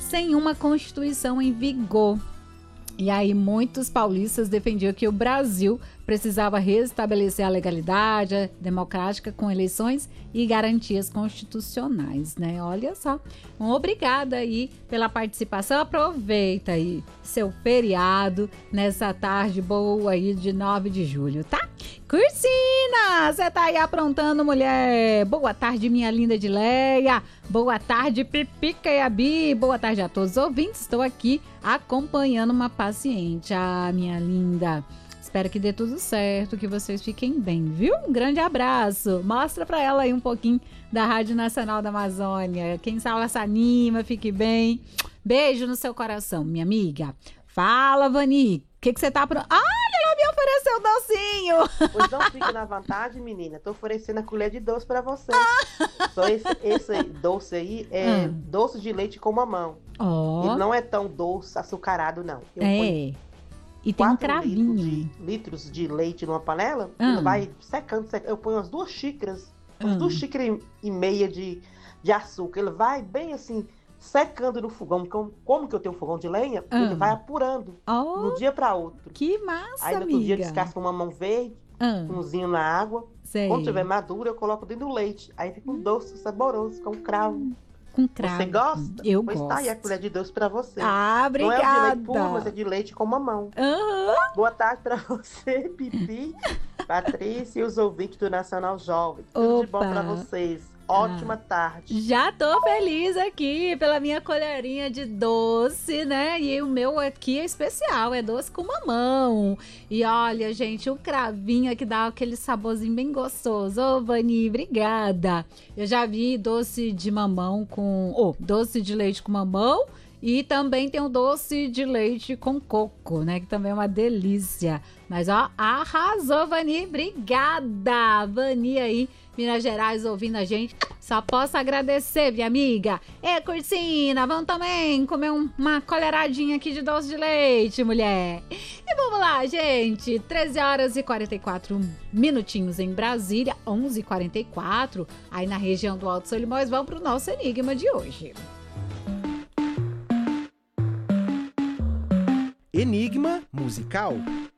sem uma Constituição em vigor. E aí muitos paulistas defendiam que o Brasil precisava restabelecer a legalidade democrática com eleições e garantias constitucionais, né? Olha só. Obrigada aí pela participação. Aproveita aí seu feriado nessa tarde boa aí de 9 de julho, tá? Cursina, você tá aí aprontando, mulher? Boa tarde, minha linda Edileia. Boa tarde, Pipica e Abi. Boa tarde a todos os ouvintes. Estou aqui acompanhando uma paciente, minha linda. Espero que dê tudo certo, que vocês fiquem bem, viu? Um grande abraço. Mostra pra ela aí um pouquinho da Rádio Nacional da Amazônia. Quem sabe ela se anima, fique bem. Beijo no seu coração, minha amiga. Fala, Vani. O que você tá... Olha, ela me ofereceu docinho. Pois não fique na vontade, menina. Tô oferecendo a colher de doce pra você. Só esse doce aí é doce de leite com mamão. Ele não é tão doce, açucarado, não. Eu ponho e tem um cravinho. litros de leite numa panela, ele vai secando. Eu ponho umas 2 xícaras, umas 2 xícaras e meia de açúcar. Ele vai bem assim, secando no fogão. Como que eu tenho um fogão de lenha, ele vai apurando de um dia para outro. Que massa, aí no outro dia descasca uma mamão verde, umzinho na água. Sei. Quando tiver maduro, eu coloco dentro do leite. Aí fica um doce saboroso, com cravo. Com cravo. Você gosta? Eu gosto. Tá aí a colher de doce pra você. Obrigada. Não é de leite puro, mas é de leite com mamão. Boa tarde pra você, Pipi, Patrícia e os ouvintes do Nacional Jovem. Tudo de bom pra vocês. Ótima tarde. Já tô feliz aqui pela minha colherinha de doce, né? E o meu aqui é especial, é doce com mamão. E olha, gente, o cravinho que dá aquele saborzinho bem gostoso. Ô, Vani, obrigada. Eu já vi doce de mamão com... doce de leite com mamão. E também tem o doce de leite com coco, né? Que também é uma delícia. Mas, arrasou, Vani. Obrigada, Vani aí, Minas Gerais, ouvindo a gente. Só posso agradecer, minha amiga. Cursina, vamos também comer uma colheradinha aqui de doce de leite, mulher. E vamos lá, gente. 13 horas e 44 minutinhos em Brasília, 11h44. Aí na região do Alto Solimões, vamos pro nosso enigma de hoje. Enigma musical.